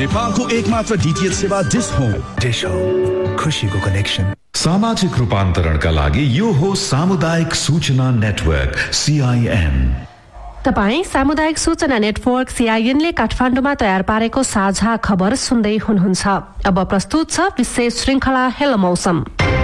नेपालको एकमात्र डीटीएच सेवा डिश होम, खुशीको कनेक्सन। सामाजिक रूपान्तरणका लागि यो हो सामुदायिक सूचना नेटवर्क CIN। तपाईँ सामुदायिक सूचना नेटवर्क CIN ले काठमाडौँमा तयार पारेको साझा खबर सुन्दै हुनुहुन्छ। अब प्रस्तुत छ विशेष श्रृंखला हेलो मौसम।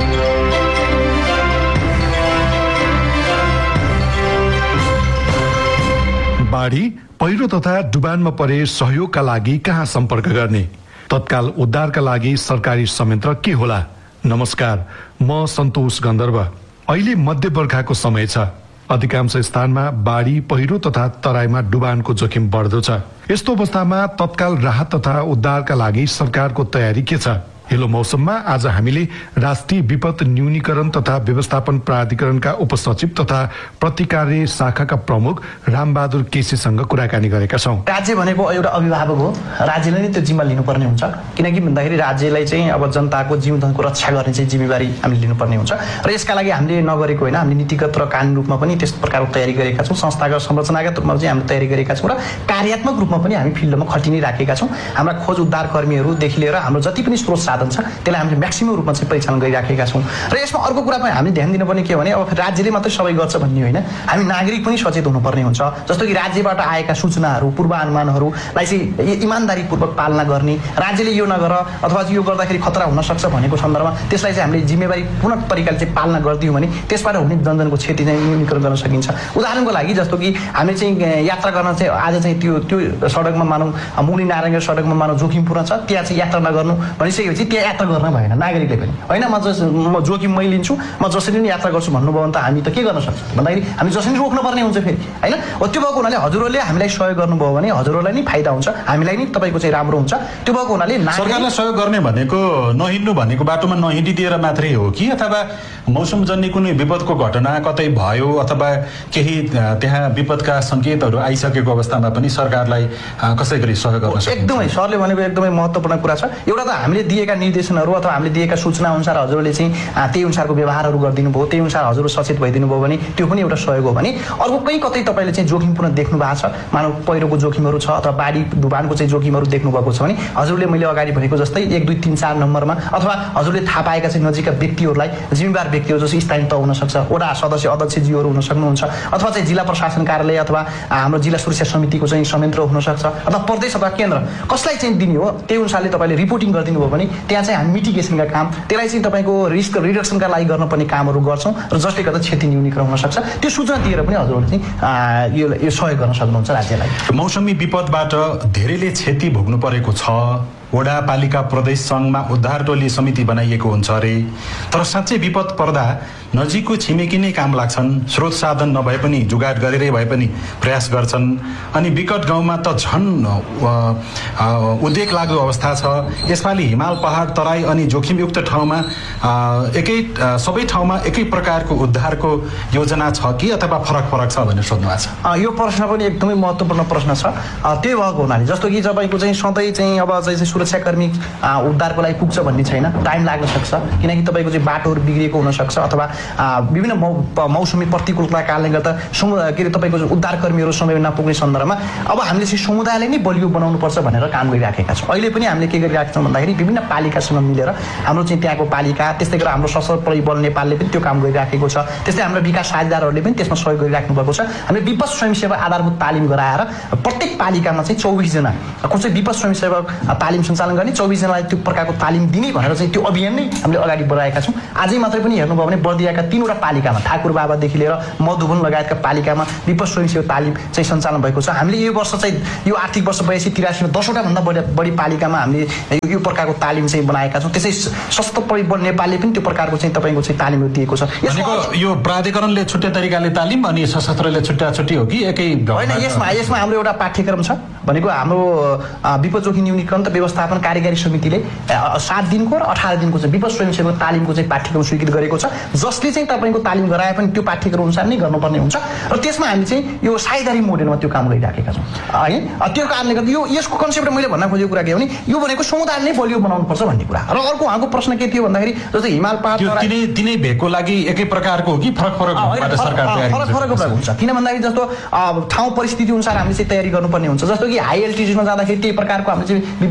बाढी, पहिरो तथा डुबानमा परे सहयोगका लागि कहाँ सम्पर्क गर्ने? तत्काल उद्धारका लागि सरकारी संयन्त्र के होला? नमस्कार, म सन्तोष गन्धर्व। अहिले मध्य बर्खाको समय छ। अधिकांश स्थानमा बाढी, पहिरो तथा तराईमा डुबानको जोखिम बढ्दो छ। यस्तो अवस्थामा तत्काल राहत तथा उद्धारका लागि सरकारको तयारी के छ? हेलो मौसममा आज हामीले राष्ट्रिय विपद न्यूनीकरण तथा व्यवस्थापन प्राधिकरणका उपसचिव तथा प्रतिकार्य शाखाका प्रमुख रामबहादुर केसीसँग कुराकानी गरेका छौँ। राज्य भनेको एउटा अभिभावक हो, राज्यले नै त्यो जिम्मा लिनुपर्ने हुन्छ। किनकि भन्दाखेरि राज्यलाई चाहिँ अब जनताको जीवनको रक्षा गर्ने चाहिँ जिम्मेवारी हामीले लिनुपर्ने हुन्छ र यसका लागि हामीले नगरेको होइन, हामीले नीतिगत र कानुनी रूपमा पनि त्यस प्रकारको तयारी गरेका छौँ। संस्थागत संरचनागत रूपमा चाहिँ हामीले तयारी गरेका छौँ र कार्यात्मक रूपमा पनि हामी फिल्डमा खटि नै राखेका छौँ। हाम्रा खोज उद्धार कर्मीहरूदेखि लिएर हाम्रो जति पनि स्रोत साधन छ त्यसलाई हामीले म्याक्सिमम रूपमा चाहिँ परिचालन गरिराखेका छौँ। र यसमा अर्को कुरा पनि हामीले ध्यान दिनुपर्ने के भने अब राज्यले मात्रै सबै गर्छ भन्ने होइन, हामी नागरिक पनि सचेत हुनुपर्ने हुन्छ। जस्तो कि राज्यबाट आएका सूचनाहरू, पूर्वानुमानहरूलाई चाहिँ इमान्दारीपूर्वक पालना गर्ने, राज्यले यो नगर अथवा यो गर्दाखेरि खतरा हुन सक्छ भनेको सन्दर्भमा त्यसलाई चाहिँ हामीले जिम्मेवारी पूर्ण तरिकाले चाहिँ पालना गरिदियौँ भने त्यसबाट हुने जनजनको क्षति चाहिँ न्यूनीकरण गर्न सकिन्छ। उदाहरणको लागि जस्तो कि हामी चाहिँ यात्रा गर्न चाहिँ आज चाहिँ त्यो सडकमा मानौँ मुली नारायण सडकमा मानौँ जोखिमपूर्ण छ, त्यहाँ चाहिँ यात्रा नगर्नु भनिसकेपछि त्यहाँ यात्रा गर्न भएन नागरिकले पनि होइन। म जोखिम मै लिन्छु, म जसरी पनि यात्रा गर्छु भन्नुभयो भने त हामी त के गर्न सक्छौँ भन्दाखेरि हामी जसरी रोक्नुपर्ने हुन्छ फेरि होइन। त्यो भएको हुनाले हजुरहरूले हामीलाई सहयोग गर्नुभयो भने हजुरहरूलाई नै फाइदा हुन्छ, हामीलाई नै तपाईँको चाहिँ राम्रो हुन्छ। त्यो भएको हुनाले सरकारलाई सहयोग गर्ने भनेको नहिँड्नु भनेको बाटोमा नहिँडिदिएर मात्रै हो कि अथवा मौसमजन्य कुनै विपदको घटना कतै भयो अथवा केही त्यहाँ विपदका सङ्केतहरू आइसकेको अवस्थामा पनि सरकारलाई कसै गरी सहयोग गर्न सक्छ? एकदमै सरले भनेको एकदमै महत्त्वपूर्ण कुरा छ। एउटा त हामीले दिएका निर्देशनहरू अथवा हामीले दिएका सूचना अनुसार हजुरले चाहिँ त्यही अनुसारको व्यवहारहरू गरिदिनु भयो, त्यही अनुसार हजुर सचेत भइदिनु भयो भने त्यो पनि एउटा सहयोग हो भने अर्को कहीँ कतै तपाईँले चाहिँ जोखिमपूर्ण देख्नु भएको छ, मानव पहिरोको जोखिमहरू छ अथवा बाढी डुबानको चाहिँ जोखिमहरू देख्नु भएको छ भने हजुरले मैले अगाडि भनेको जस्तै 1 2 3 4 नम्बरमा अथवा हजुरले थाहा पाएका चाहिँ नजिकका व्यक्तिहरूलाई जिम्मेवार व्यक्तिहरू जस्तो स्थानीय तह हुनसक्छ, वडा सदस्य अध्यक्षज्यूहरू हुन सक्नुहुन्छ अथवा चाहिँ जिल्ला प्रशासन कार्यालय अथवा हाम्रो जिल्ला सुरक्षा समितिको चाहिँ संयन्त्र हुनसक्छ अथवा प्रदेश अथवा केन्द्र कसलाई चाहिँ दिने हो त्यही अनुसारले तपाईँले रिपोर्टिङ गरिदिनु भयो भने त्यहाँ चाहिँ हामी मिटिगेसनका काम त्यसलाई चाहिँ तपाईँको रिस्क रिडक्सनका लागि गर्नुपर्ने कामहरू गर्छौँ र जसले गर्दा क्षति न्यूनीकरण हुन सक्छ। त्यो सूचना दिएर पनि हजुरहरूले चाहिँ यो सहयोग गर्न सक्नुहुन्छ राज्यलाई। मौसमी विपदबाट धेरैले क्षति भोग्नु परेको छ। वडा पालिका प्रदेश सङ्घमा उद्धार टोली समिति बनाइएको हुन्छ अरे, तर साँच्चै विपद पर्दा नजिकको छिमेकी नै काम लाग्छन्। स्रोत साधन नभए पनि जुगाड गरेरै भए पनि प्रयास गर्छन्। अनि विकट गाउँमा त झन् उद्वेग लाग्दो अवस्था छ। यसपालि हिमाल पहाड तराई अनि जोखिमयुक्त ठाउँमा सबै ठाउँमा एकै प्रकारको उद्धारको योजना छ कि अथवा फरक फरक छ भनेर सोध्नु भएको छ। यो प्रश्न पनि एकदमै महत्त्वपूर्ण प्रश्न छ। त्यही भएको हुनाले जस्तो कि तपाईँको चाहिँ सधैँ चाहिँ अब चाहिँ सुरक्षाकर्मी उद्धारको लागि पुग्छ भन्ने छैन, टाइम लाग्न सक्छ। किनकि तपाईँको चाहिँ बाटोहरू बिग्रिएको हुनसक्छ अथवा विभिन्न मौसमी प्रतिकूलताका कारणले गर्दा के अरे तपाईँको उद्धारकर्मीहरू समय नपुग्ने सन्दर्भमा अब हामीले चाहिँ समुदायलाई नै बलियो बनाउनुपर्छ भनेर काम गरिराखेका छौँ। अहिले पनि हामीले के गरिराखेका छौँ भन्दाखेरि विभिन्न पालिकासँग मिलेर हाम्रो चाहिँ त्यहाँको पालिका त्यस्तै गरेर हाम्रो सशस्त्र प्रहरी बल नेपालले पनि त्यो काम गरिराखेको छ। त्यस्तै हाम्रो विकास साझेदारहरूले पनि त्यसमा सहयोग गरिराख्नु भएको छ। हामीले विपद स्वयंसेवक आधारभूत तालिम गराएर प्रत्येक पालिकामा चाहिँ 24 जना को चाहिँ विपद स्वयंसेवक तालिम सञ्चालन गर्ने 24 जनालाई त्यो प्रकारको तालिम दिने भनेर चाहिँ त्यो अभियान नै हामीले अगाडि बढाएका छौँ। आजै मात्रै पनि हेर्नुभयो भने बर्दियाका 3वटा पालिकामा ठाकुर बाबादेखि लिएर मधुबन लगायतका पालिकामा विपद स्वयंसेवक तालिम चाहिँ सञ्चालन भएको छ। हामीले यो वर्ष चाहिँ यो आर्थिक वर्ष 82-83 मा 10वटा भन्दा बढी पालिकामा हामीले यो प्रकारको तालिम चाहिँ बनाएका छौँ। त्यसै सशस्त्र प्रहरी बल नेपालले पनि त्यो प्रकारको चाहिँ तपाईँको चाहिँ तालिमहरू दिएको छ। यो प्राधिकरणले छुट्टै तरिकाले तालिम अनि सशस्त्रले छुट्टी हो कि एकै होइन? यसमा हाम्रो एउटा पाठ्यक्रम छ भनेको हाम्रो विपद जोखिम न्यूनीकरण त व्यवस्थापन कार्यकारी समितिले 7 दिनको र 18 दिनको चाहिँ विपद स्वयंसेवक तालिमको चाहिँ पाठ्यक्रम स्वीकृत गरेको छ, जसले चाहिँ तपाईँको तालिम गराए पनि त्यो पाठ्यक्रम अनुसार नै गर्नुपर्ने हुन्छ। र त्यसमा हामी चाहिँ यो साझेदारी मोडेलमा त्यो काम गरिराखेका छौँ है। त्यो कारणले गर्दा यसको कन्सेप्ट मैले भन्न खोजेको कुरा के हो भने यो भनेको समुदायले नै बलियो बनाउनुपर्छ भन्ने कुरा। र अर्को उहाँको प्रश्न के थियो भन्दाखेरि जस्तै हिमाल पहाड तिनै भेगको लागि एकै प्रकारको हो कि फरक फरक हुन्छ? किन भन्दाखेरि जस्तो ठाउँ परिस्थिति अनुसार हामीले चाहिँ तयारी गर्नुपर्ने हुन्छ। जस्तो कि हाई एल्टिट्युडमा जाँदाखेरि त्यही प्रकारको हामीले चाहिँ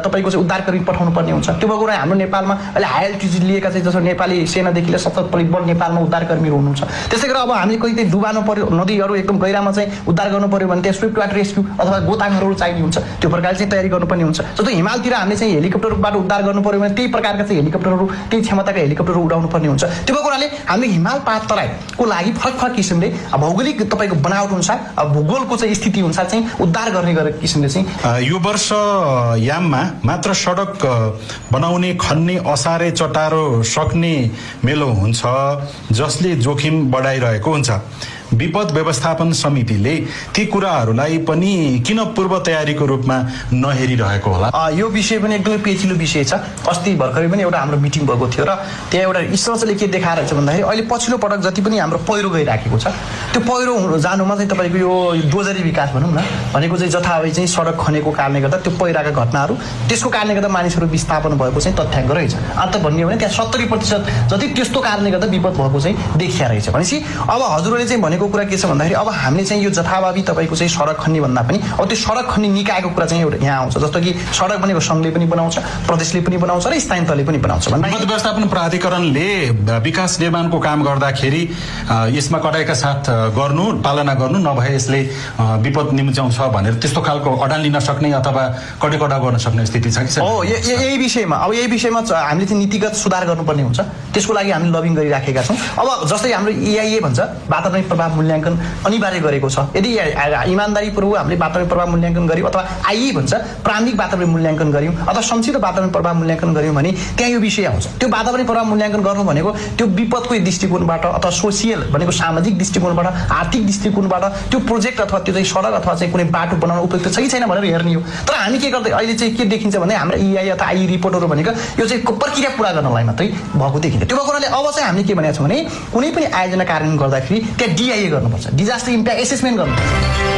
तपाईँको चाहिँ उद्धारकर्मी पठाउनु पर्ने हुन्छ। त्यो भएको हाम्रो नेपालमा अहिले हाई एल्टिट्युड लिएका चाहिँ जस्तो नेपाली सेनादेखि लिएर 70 परिबल नेपालमा उद्धारकर्मीहरू हुनुहुन्छ। त्यसै गरेर अब हामीले कहिले डुबाउनु पर्यो, नदीहरू एकदम गहिरामा चाहिँ उद्धार गर्नु पर्यो भने त्यहाँ स्विफ्ट वाटर रेस्क्यु अथवा गोताखोरहरू चाहिने हुन्छ। त्यो प्रकारले चाहिँ तयारी गर्नुपर्ने हुन्छ। जस्तो हिमालतिर हामीले चाहिँ हेलिकप्टरबाट उद्धार गर्नु पर्यो भने त्यही प्रकारका चाहिँ हेलिकप्टरहरू, त्यही क्षमताका हेलिकप्टरहरू उडाउनु पर्ने हुन्छ। त्यो भएको हुनाले हामीले हिमाल पात तराईको लागि फरक फरक किसिमले भौगोलिक तपाईँको बनावट अनुसार भूगोलको चाहिँ स्थिति अनुसार चाहिँ उद्धार गर्ने गरेको किसिमले चाहिँ यो वर्ष याममा मात्र सडक बनाउने, खन्ने, असारे चटारो सक्ने मेलो हुन्छ, जसले जोखिम बढाइरहेको हुन्छ। विपद व्यवस्थापन समितिले ती कुराहरूलाई पनि किन पूर्व तयारीको रूपमा नहेरिरहेको होला? यो विषय पनि एकदमै पेचिलो विषय छ। अस्ति भर्खरै पनि एउटा हाम्रो मिटिङ भएको थियो र त्यहाँ एउटा रिसर्चले के देखाएर छ भन्दाखेरि अहिले पछिल्लो पटक जति पनि हाम्रो पहिरो गइराखेको छ, त्यो पहिरो जानुमा चाहिँ तपाईँको यो डोजरी विकास भनौँ न भनेको चाहिँ जथाभावी चाहिँ सडक खनेको कारणले गर्दा त्यो पहिराका घटनाहरू, त्यसको कारणले गर्दा मानिसहरू विस्थापन भएको चाहिँ तथ्याङ्क रहेछ। अन्त भन्ने हो भने त्यहाँ 70% जति त्यस्तो कारणले गर्दा विपद भएको चाहिँ देखिया रहेछ। भनेपछि अब हजुरहरूले चाहिँ भनेको कुरा के छ भन्दाखेरि अब हामीले चाहिँ यो जथाभावी तपाईँको चाहिँ सडक खन्ने भन्दा पनि अब त्यो सडक खन्ने निकायको कुरा चाहिँ एउटा यहाँ आउँछ। जस्तो कि सडक भनेको सङ्घले पनि बनाउँछ, प्रदेशले पनि बनाउँछ र स्थानीय तहले पनि बनाउँछ। विपद व्यवस्थापन प्राधिकरणले विकास निर्माणको काम गर्दाखेरि यसमा कडाइका साथ गर्नु, पालना गर्नु, नभए यसले विपद निम्च्याउँछ भनेर त्यस्तो खालको अडान लिन सक्ने अथवा कडेकडा गर्न सक्ने स्थिति छ कि छैन? यही विषयमा हामीले चाहिँ नीतिगत सुधार गर्नुपर्ने हुन्छ। त्यसको लागि हामीले लबिङ गरिराखेका छौँ। अब जस्तै हाम्रो EIA भन्छ वातावरण प्रभाव मूल्याङ्कन अनिवार्य गरेको छ। यदि इमानदारीपूर्वक हामीले वातावरण प्रभाव मूल्याङ्कन गर्यौँ अथवा IE भन्छ प्रारम्भिक वातावरण मूल्याङ्कन गर्यौँ अथवा संक्षिप्त वातावरण प्रभाव मूल्याङ्कन गर्यौँ भने त्यहाँ यो विषय आउँछ। त्यो वातावरण प्रभाव मूल्याङ्कन गर्नु भनेको त्यो विपदको दृष्टिकोणबाट अथवा सोसियल भनेको सामाजिक दृष्टिकोणबाट, आर्थिक दृष्टिकोणबाट त्यो प्रोजेक्ट अथवा त्यो चाहिँ सडक अथवा चाहिँ कुनै बाटो बनाउन उपयुक्त छ कि छैन भनेर हेर्ने हो। तर हामी के गर्दै अहिले चाहिँ के देखिन्छ भने हाम्रो EIA अथवा IE रिपोर्टहरू भनेको यो चाहिँ प्रक्रिया पुरा गर्नलाई मात्रै भएको देखिन्छ। त्यो भएको हुनाले अब चाहिँ हामीले के भनेको छौँ भने कुनै पनि आयोजना कार्यान्वयन गर्दाखेरि त्यहाँ DIA गर्नुपर्छ, डिजास्टर इम्प्याक्ट एसेसमेन्ट गर्नुपर्छ।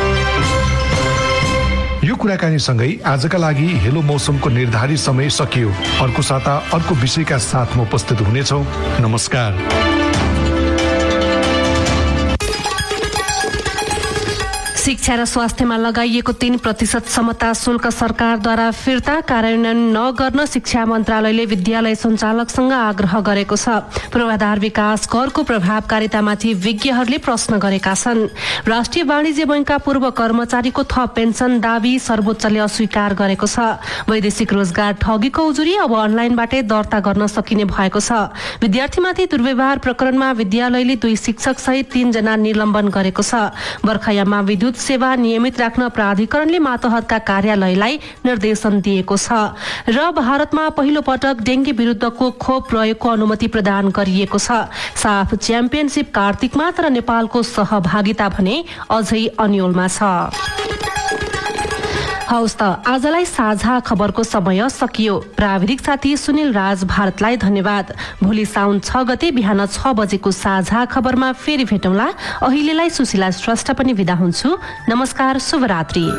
यो कुराकानीसँगै आजका लागि हेलो मौसमको निर्धारित समय सकियो। अर्को साता अर्को विषयका साथ म उपस्थित हुनेछौँ। नमस्कार। शिक्षा र स्वास्थ्यमा लगाइएको 3% समता शुल्क सरकारद्वारा फिर्ता कार्यान्वयन नगर्न शिक्षा मन्त्रालयले विद्यालय सञ्चालकसँग आग्रह गरेको छ। पूर्वाधार विकास करको प्रभावकारितामाथि विज्ञहरूले प्रश्न गरेका छन्। राष्ट्रिय वाणिज्य बैंकका पूर्व कर्मचारीको थप पेन्सन दावी सर्वोच्चले अस्वीकार गरेको छ। वैदेशिक रोजगार ठगीको उजुरी अब अनलाइनबाटै दर्ता गर्न सकिने भएको छ। विद्यार्थीमाथि दुर्व्यवहार प्रकरणमा विद्यालयले 2 शिक्षक सहित 3 जना निलम्बन गरेको छ। बर्खायाममा विद्युत सेवा नियमित राख्न प्राधिकरणले मातहतका कार्यालयलाई निर्देशन दिएको छ। र भारतमा पहिलो पटक डेंगी विरुद्धको खोप प्रयोगको अनुमति प्रदान गरिएको छ। साफ च्याम्पियनशिप कार्तिकमा, तर नेपालको सहभागिता भने अझै अन्यलमा छ। हौस् त आजलाई साझा खबरको समय सकियो। प्राविधिक साथी सुनिल राज भारतलाई धन्यवाद। भोलि साउन 6 गते बिहान 6 बजेको साझा खबरमा फेरि भेटौँला। अहिलेलाई सुशीला श्रेष्ठ पनि बिदा हुन्छु। नमस्कार, शुभरात्रि।